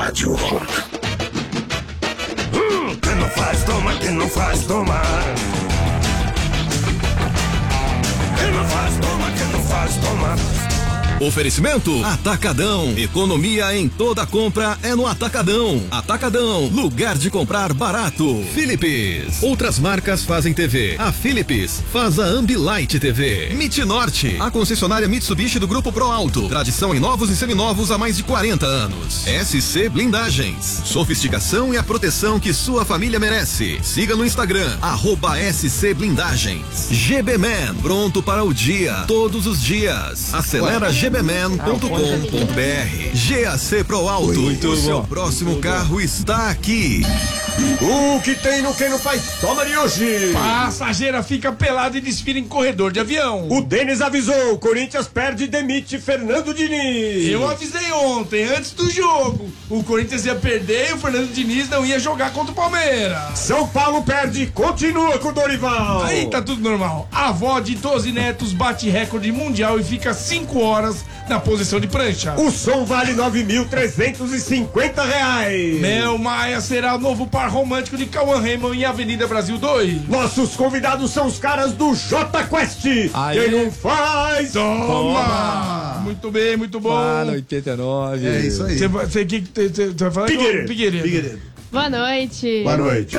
Rádio Rock. Quem não faz, toma, quem não faz, toma. Quem não faz, toma, quem não faz, toma. Oferecimento Atacadão. Economia em toda compra é no Atacadão. Atacadão, lugar de comprar barato. Philips. Outras marcas fazem TV. A Philips faz a Ambilight TV. MIT Norte, a concessionária Mitsubishi do Grupo Pro Alto. Tradição em novos e seminovos há mais de 40 anos. SC Blindagens. Sofisticação e a proteção que sua família merece. Siga no Instagram, @SC Blindagens. GB-Man, pronto para o dia, todos os dias. Acelera gbman.com.br. GAC Pro Alto, o seu próximo carro está aqui. O que tem no Quem Não Faz Toma de hoje? Passageira fica pelado e desfila em corredor de avião. O Denis avisou, Corinthians perde e demite Fernando Diniz. Eu avisei ontem, antes do jogo. O Corinthians ia perder e o Fernando Diniz não ia jogar contra o Palmeiras. São Paulo perde e continua com o Dorival. Aí tá tudo normal. A avó de 12 netos bate recorde mundial e fica 5 horas na posição de prancha. O som vale R$9.350. Mel Maia será o novo par romântico de Cauã Raymond em Avenida Brasil 2. Nossos convidados são os caras do J Quest. Quem não faz, toma. Muito bem, muito bom. Ah, no 89. É isso aí. Você vai falar? Figueiredo. Boa noite. Boa noite.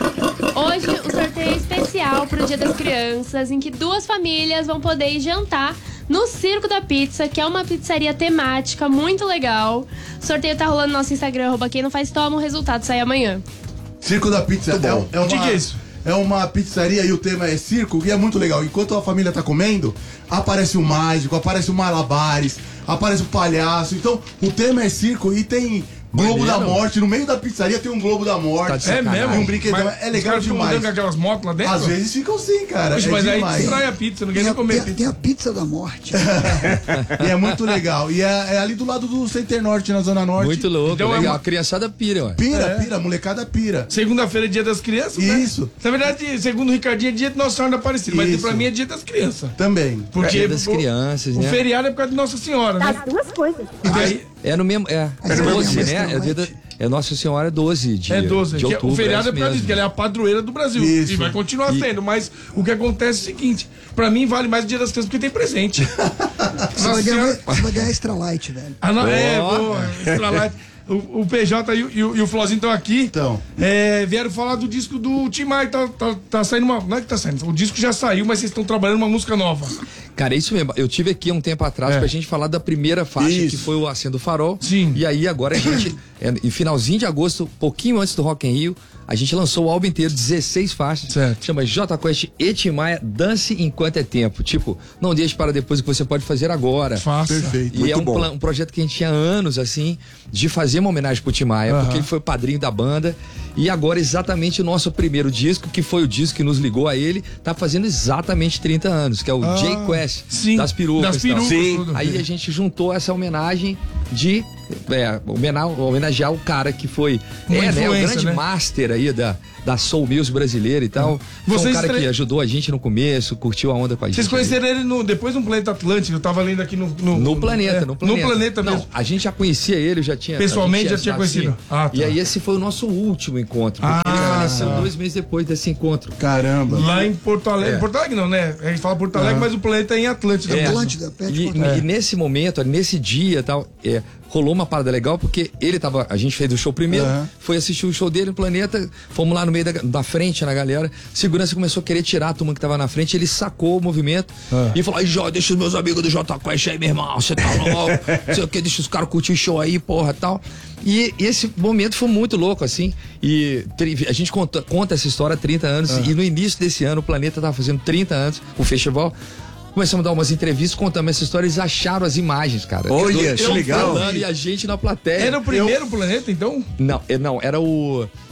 Hoje o sorteio é especial pro Dia das Crianças, em que 2 famílias vão poder ir jantar no Circo da Pizza, que é uma pizzaria temática muito legal. O sorteio tá rolando no nosso Instagram, @quem não faz toma, o resultado sai amanhã. Circo da Pizza O que é isso? É uma pizzaria e o tema é circo e é muito legal. Enquanto a família tá comendo, aparece o mágico, aparece o malabares, aparece o palhaço. Então, o tema é circo e tem Globo da Morte. No meio da pizzaria tem um Globo da Morte. É mesmo? E um brinquedão. Mas é legal demais. Com aquelas motos lá dentro? Às vezes ficam sim, cara. Poxa, mas aí distrai a pizza, não quer nem comer pizza. Tem a pizza da morte. E é muito legal. E é ali do lado do Center Norte, na Zona Norte. Muito louco, Então legal. A criançada pira, ué. Pira, molecada pira. Segunda-feira é Dia das Crianças, né? Isso. Na verdade, segundo o Ricardinho, é Dia de Nossa Senhora da Aparecida, mas Isso. pra mim é Dia das Crianças. Também. Porque Dia das Crianças, o né? feriado é por causa de Nossa Senhora, né? Das duas coisas. Aí, É no mesmo. É 12, né? É, dia da, é Nossa Senhora 12 de, é 12. de outubro. O feriado é por causa mesmo. disso, que ela é a padroeira do Brasil. Isso. E vai continuar sendo. Mas o que acontece é o seguinte: pra mim vale mais o Dia das Crianças porque tem presente. Você vai ganhar Extra Light, velho. Boa, Extra Light. O PJ e o Flozinho estão aqui. Então. Vieram falar do disco do Tim Maia. Tá saindo uma. Não é que tá saindo. O disco já saiu, mas vocês estão trabalhando uma música nova. Cara, é isso mesmo. Eu tive aqui há um tempo atrás pra gente falar da primeira faixa, que foi o Acendo do Farol. Sim. E aí agora a gente, em finalzinho de agosto, pouquinho antes do Rock in Rio, a gente lançou o álbum inteiro, 16 faixas. Certo. Chama J Quest e Tim Maia, Dance Enquanto é Tempo. Tipo, não deixe para depois o que você pode fazer agora. Faça. Perfeito. E é um projeto que a gente tinha anos, assim, de fazer uma homenagem pro Tim Maia, porque ele foi o padrinho da banda. E agora, exatamente, o nosso primeiro disco, que foi o disco que nos ligou a ele, tá fazendo exatamente 30 anos, que é o J Quest, sim, das perucas. das perucas, tudo. Aí a gente juntou essa homenagem de homenagear o cara que foi o grande master aí da Soul Music brasileira e tal. Foi um cara que ajudou a gente no começo, curtiu a onda com a gente. Vocês conheceram ele depois no Planeta Atlântico, eu tava lendo aqui no planeta. No planeta mesmo. Não, a gente já conhecia ele, já tinha. Pessoalmente já tinha conhecido. Tá. E aí esse foi o nosso último encontro. Porque ele faleceu 2 meses depois desse encontro. Caramba. Lá em Porto Alegre. Porto Alegre não, né? A gente fala Porto Alegre, mas o planeta é em Atlântida. Atlântida, E nesse momento, nesse dia e tal, rolou uma parada legal, porque a gente fez o show primeiro, foi assistir o show dele no Planeta, fomos lá no meio da frente na galera, segurança começou a querer tirar a turma que tava na frente, ele sacou o movimento e falou: Jó, deixa os meus amigos do J Quest aí, meu irmão, você tá louco, não sei o que, deixa os caras curtir o show aí, porra, tal. E esse momento foi muito louco, assim, e a gente conta essa história há 30 anos, e no início desse ano o Planeta tava fazendo 30 anos, o festival. Começamos a dar umas entrevistas, contamos essa história, eles acharam as imagens, cara. Olha, que legal. E a gente na plateia. Era o primeiro Planeta, então? Não, era o...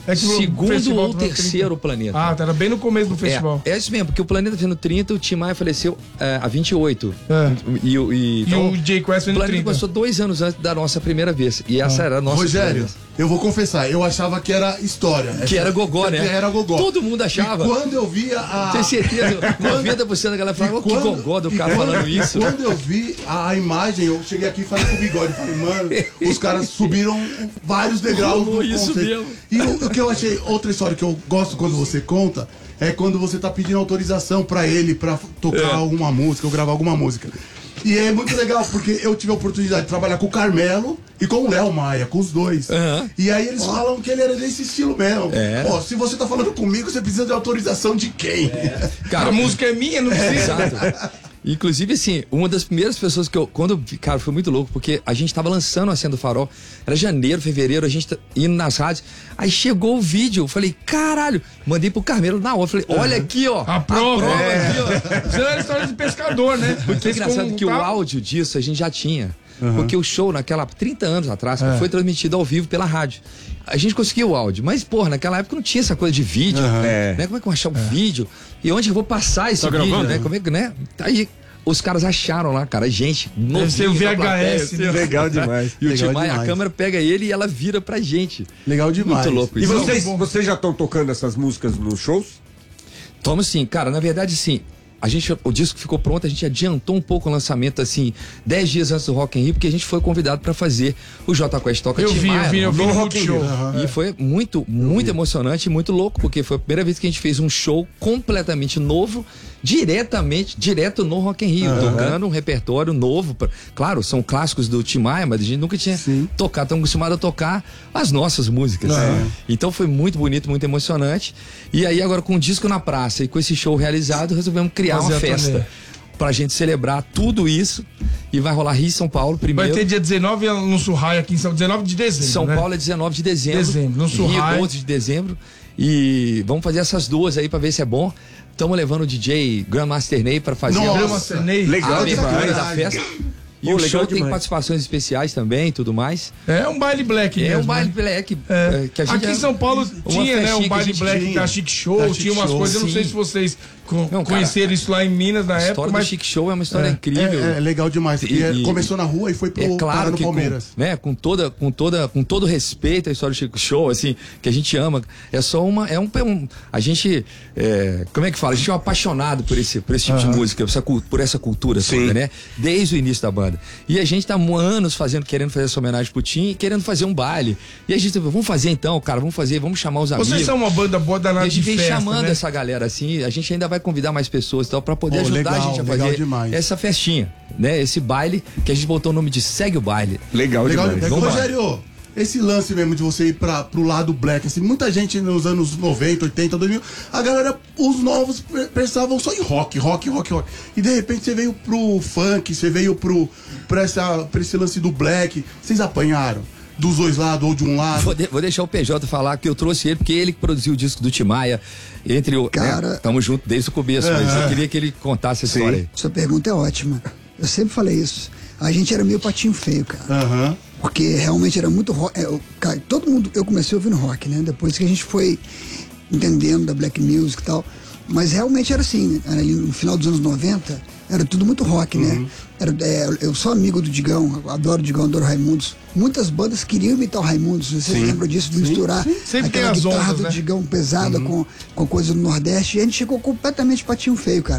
segundo ou terceiro Planeta. Ah, tá bem no começo do festival. É isso mesmo, porque o Planeta fez no 30, o Tim Maia faleceu a 28. E então, o Jay Quest fez no 30. O Planeta começou 2 anos antes da nossa primeira vez. E essa era a nossa Rogério, eu vou confessar, eu achava que era história. Que era gogó, né? Que era gogó. Todo mundo achava. E quando eu vi a... Tenho certeza, 90% da galera falava, que gogó do cara falando isso. Quando eu vi a imagem, eu cheguei aqui e falei com o Bigode, falei, mano, os caras subiram vários degraus do isso mesmo. E o que eu achei, outra história que eu gosto quando você conta, é quando você tá pedindo autorização pra ele, pra tocar alguma música, ou gravar alguma música. E é muito legal, porque eu tive a oportunidade de trabalhar com o Carmelo e com o Léo Maia, com os dois. E aí eles falam que ele era desse estilo mesmo. Pô, se você tá falando comigo, você precisa de autorização de quem? Cara, a música é minha, não precisa. Exato. Inclusive, assim, uma das primeiras pessoas que cara, foi muito louco, porque a gente tava lançando a Cena do Farol, era janeiro, fevereiro, a gente indo nas rádios, aí chegou o vídeo, eu falei, caralho, mandei pro Carmelo na hora, falei, olha aqui, ó. A prova aqui, ó. Isso era história de pescador, né? Porque é engraçado que o áudio disso a gente já tinha. Porque o show, 30 anos atrás, foi transmitido ao vivo pela rádio. A gente conseguiu o áudio, mas, porra, naquela época não tinha essa coisa de vídeo, né? Como é que eu vou achar o vídeo? E onde eu vou passar esse vídeo, gravando, né? Como é que, né? Aí os caras acharam lá, cara, gente. Deve ser o VHS. Plateia, legal demais. E o Tim Maia, a câmera pega ele e ela vira pra gente. Legal demais. Muito louco isso. E vocês já estão tocando essas músicas nos shows? Toma sim, cara, na verdade sim. O disco ficou pronto, a gente adiantou um pouco o lançamento, assim, 10 dias antes do Rock in Rio, porque a gente foi convidado pra fazer o Jota Quest Toca Tim Maia. Eu vi no Rock Show. E foi muito emocionante e muito louco, porque foi a primeira vez que a gente fez um show completamente novo, direto no Rock in Rio, tocando um repertório novo. Claro, são clássicos do Tim Maia, mas a gente nunca tinha tocado, tão acostumado a tocar as nossas músicas. Então foi muito bonito, muito emocionante. E aí agora com o disco na praça e com esse show realizado, resolvemos criar uma festa pra gente celebrar tudo isso. E vai rolar Rio e São Paulo primeiro. Vai ter dia 19 no Surrai aqui em São 19 de dezembro. São Paulo é 19 de dezembro. No Surrai. Rio 11 de dezembro. E vamos fazer essas duas aí pra ver se é bom. Estamos levando o DJ Grandmaster Ney pra fazer legal a abertura da demais. festa. E o show tem participações especiais também e tudo mais. É um baile black mesmo. É um baile black. Que a gente aqui em São Paulo tinha, né? Um baile black da Chic Show, tinha umas coisas, eu não sei se vocês conheceram isso lá em Minas na época. A história do Chic Show é uma história incrível. É legal demais. Começou na rua e foi pro claro no Palmeiras. Com todo respeito à história do Chic Show, assim, que a gente ama. É só a gente, como é que fala? A gente é um apaixonado por esse tipo de música, por essa cultura toda, né? Desde o início da banda. E a gente tá anos querendo fazer essa homenagem pro Tim e querendo fazer um baile. E a gente, vamos fazer então, cara, vamos chamar os amigos. Vocês são uma banda boa danada de festa, e a gente vem chamando né? essa galera, assim, a gente ainda vai convidar mais pessoas e tal, pra poder ajudar a gente a fazer essa festinha, né? Esse baile, que a gente botou o nome de Segue o Baile. Legal demais. Rogério, esse lance mesmo de você ir pro lado black, assim, muita gente nos anos 90, 80, 2000, a galera, os novos pensavam só em rock. E de repente você veio pro funk, você veio pra esse lance do black, vocês apanharam? Dos dois lados ou de um lado? Vou deixar o PJ falar que eu trouxe ele, porque ele que produziu o disco do Tim Maia. Cara, tamo junto desde o começo, mas eu queria que ele contasse essa história aí. Sua pergunta é ótima. Eu sempre falei isso. A gente era meio patinho feio, cara. Porque realmente era muito rock. Cara, todo mundo. Eu comecei ouvindo rock, né? Depois que a gente foi entendendo da black music e tal. Mas realmente era assim, ali no final dos anos 90, era tudo muito rock, né? Eu sou amigo do Digão, adoro o Digão, adoro o Raimundos. Muitas bandas queriam imitar o Raimundos, vocês lembram disso, de misturar aquela guitarra do Digão pesada com coisa do Nordeste, e a gente chegou completamente patinho feio, cara.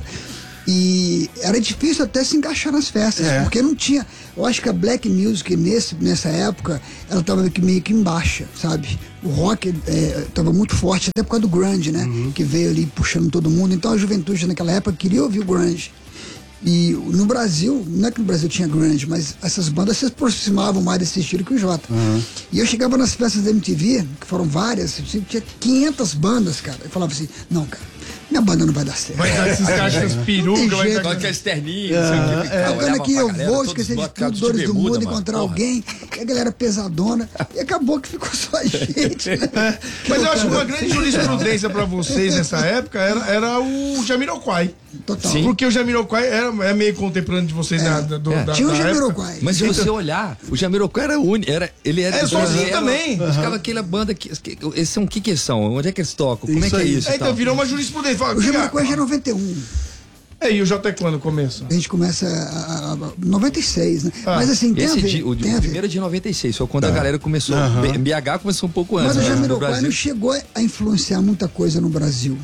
E era difícil até se encaixar nas festas, porque não tinha. Eu acho que a black music nessa época, ela tava meio que em baixa, sabe? O rock tava muito forte, até por causa do grunge, né? Que veio ali puxando todo mundo. Então a juventude naquela época queria ouvir o grunge. E no Brasil, não é que no Brasil tinha grunge, mas essas bandas se aproximavam mais desse estilo que o Jota. E eu chegava nas festas da MTV, que foram várias, tinha 500 bandas, cara. Eu falava assim, não, cara, minha banda não vai dar certo. Vai dar esses caixas peruca, vai dar aquelas terninhas. Quando aqui eu vou esquecer de tudo, dores do mundo, encontrar alguém a galera pesadona, e acabou que ficou só a gente. Né? Mas eu acho que uma grande jurisprudência pra vocês nessa época era o Jamiroquai. Total. Sim. Porque o Jamiroquai é meio contemporâneo de vocês Tinha o Jamiroquai. Mas se você olhar, o Jamiroquai era único. Ele era sozinho também. Ficava aquela banda que. Eles são o que são? Onde é que eles tocam? Como é que é isso? Então virou uma jurisprudência. O Jamiroquai já é 91. E o Jota é quando começa? A gente começa a 96, né? Mas assim, tem a ver. O primeiro de 96, foi quando a galera começou. BH começou um pouco antes. Mas o Jamiroquai não chegou a influenciar muita coisa no Brasil.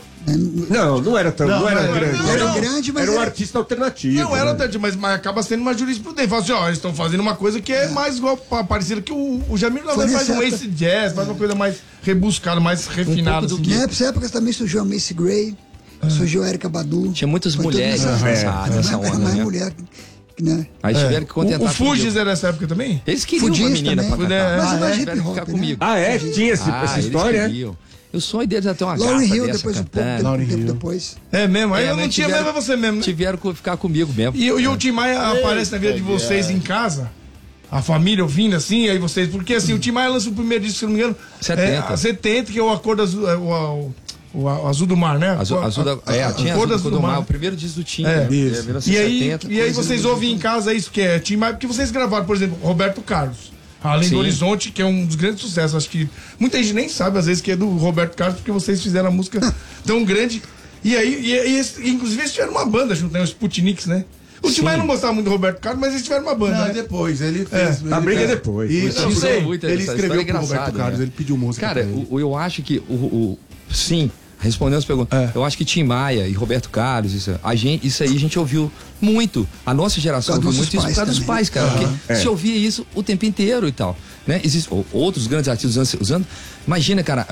Não era tão. Não era grande. Era grande, mas era um artista alternativo. Não era alternativo, mas acaba sendo uma jurisprudência. Fala assim, eles estão fazendo uma coisa que é mais igual, parecida que o Jamil faz um ace jazz, faz uma coisa mais rebuscada, mais refinada. Nessa época também surgiu a Macy Gray, surgiu a Erykah Badu. Tinha muitas mulheres nessa onda, mais né? mulher, né? Aí tiveram que contentar. O Fugis era nessa época também? Eles queriam uma menina pra cantar. Mas Mas hip hop, ficar comigo. Tinha essa história? O sonho deles era ter uma Lauryn gata Hill, dessa depois cantando. um tempo depois. É mesmo? Aí eu não tinha mesmo, é você mesmo, né? Tiveram que ficar comigo mesmo. E o Tim Maia aparece na vida de vocês em casa? A família ouvindo assim, aí vocês... Porque assim, o Tim Maia lança o primeiro disco, se não me engano... 70, que é o Acordo Azul... O Azul do Mar, né? Tinha Azul do Mar, o primeiro disco do Tim. E aí vocês ouvem em casa isso que é Tim Maia, porque vocês gravaram, por exemplo, Roberto Carlos. Além do Horizonte, que é um dos grandes sucessos. Acho que muita gente nem sabe, às vezes, que é do Roberto Carlos, porque vocês fizeram a música tão grande. E aí, inclusive, eles tiveram uma banda junto, né? Os Sputniks, né? O Tim Maia não gostava muito do Roberto Carlos, mas eles tiveram uma banda. Não, né? Depois, ele fez. A briga depois. Isso, eu sei. Ele escreveu pro Roberto Carlos, ele pediu música. Cara, eu acho que sim. Respondendo as perguntas, eu acho que Tim Maia e Roberto Carlos, isso aí a gente ouviu muito. A nossa geração ouviu muito isso por causa dos pais, cara. Porque se ouvia isso o tempo inteiro e tal. Né? Existem outros grandes artistas usando. Imagina, cara,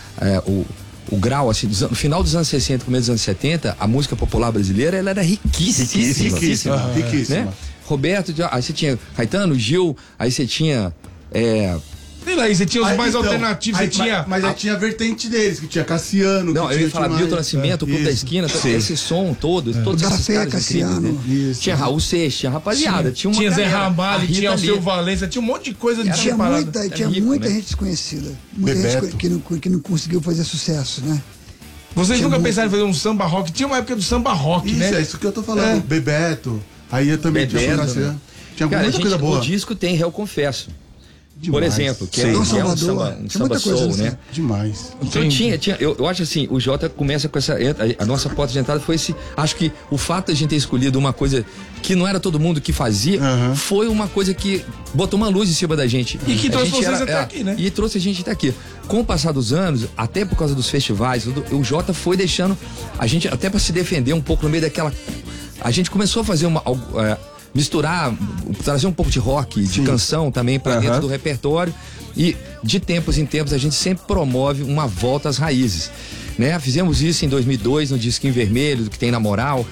o grau, assim, no final dos anos 60, começo dos anos 70, a música popular brasileira ela era riquíssima. Né? Roberto, aí você tinha Caetano, Gil, aí você tinha. Sei lá, aí você tinha os mais alternativos, você tinha... Mas aí tinha a vertente deles, que tinha Cassiano... Não, eu ia falar Milton Nascimento, o Clube da Esquina, esse som todo, todos esses caras Cassiano, incríveis, né? Tinha Raul Seixas, tinha rapaziada, tinha Zé Ramalho, tinha o Seu Valença, tinha um monte de coisa de Tinha muita gente desconhecida, muita gente que não conseguiu fazer sucesso, né? Vocês nunca pensaram em fazer um samba rock? Tinha uma época do samba rock, né? Isso, é isso que eu tô falando, Bebeto, aí eu também tinha Cassiano. Tinha muita coisa boa. O disco tem Réu Confesso. Demais. Por exemplo, que é um samba soul, né? Demais. Então eu acho assim, o Jota começa com a nossa porta de entrada foi acho que o fato de a gente ter escolhido uma coisa que não era todo mundo que fazia, foi uma coisa que botou uma luz em cima da gente. E que trouxe vocês até aqui, né? E trouxe a gente até aqui. Com o passar dos anos, até por causa dos festivais, o Jota foi deixando a gente, até para se defender um pouco no meio daquela... A gente começou a fazer misturar, trazer um pouco de rock, de canção também para dentro do repertório, e de tempos em tempos a gente sempre promove uma volta às raízes, né? Fizemos isso em 2002 no Disquinho Vermelho, que tem na Moral,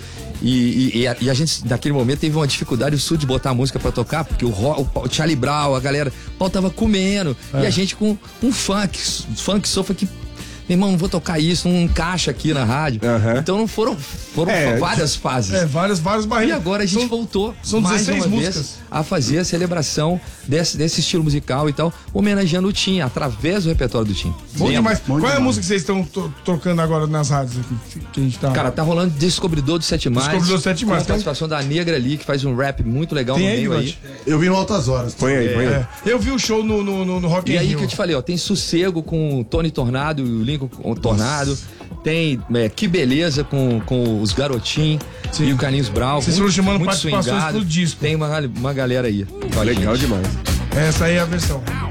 e a gente naquele momento teve uma dificuldade de botar a música para tocar, porque o Charlie Brown, a galera, o pau tava comendo, e a gente com um funk sofa que... Meu irmão, não vou tocar isso, não encaixa aqui na rádio. Então não foram várias fases. Várias barreiras. E agora a gente voltou são mais 16 uma músicas. vez a fazer a celebração desse estilo musical e tal, homenageando o Tim, através do repertório do Tim. Bom demais. Qual é a música que vocês estão tocando agora nas rádios aqui? Que a gente tá... Cara, tá rolando Descobridor do Sete Mais. Descobridor do Sete Mais. Com a participação da Negra ali, que faz um rap muito legal no meio aí. Eu vi no Altas Horas. Põe aí. Eu vi o show no Rock in Rio. E aí que eu te falei, tem Sossego com o Tony Tornado e o Lincoln Tornado. Tem Que Beleza com os Garotinhos e o Carlinhos Brau. Vocês foram chamando muito participações swingado. pro disco. Tem uma galera aí. Legal demais. Essa aí é a versão.